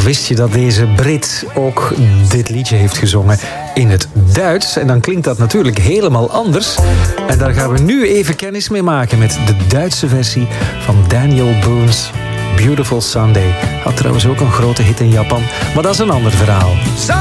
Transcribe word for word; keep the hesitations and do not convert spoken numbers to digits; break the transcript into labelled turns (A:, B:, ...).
A: wist je dat deze Brit ook dit liedje heeft gezongen in het Duits? En dan klinkt dat natuurlijk helemaal anders. En daar gaan we nu even kennis mee maken met de Duitse versie van Daniel Boone's Beautiful Sunday. Had trouwens ook een grote hit in Japan, maar dat is een ander verhaal.